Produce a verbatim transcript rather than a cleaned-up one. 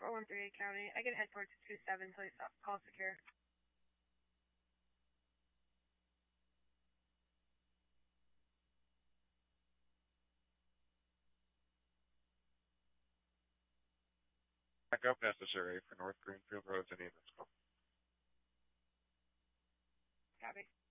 four one three County. I can head towards two seven until you stop. Call secure. Backup necessary for North Greenfield Roads and Evansville. Copy.